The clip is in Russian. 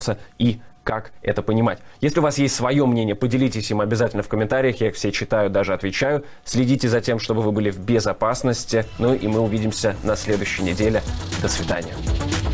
и как это понимать. Если у вас есть свое мнение, поделитесь им обязательно в комментариях. Я их все читаю, даже отвечаю. Следите за тем, чтобы вы были в безопасности. Ну и мы увидимся на следующей неделе. До свидания.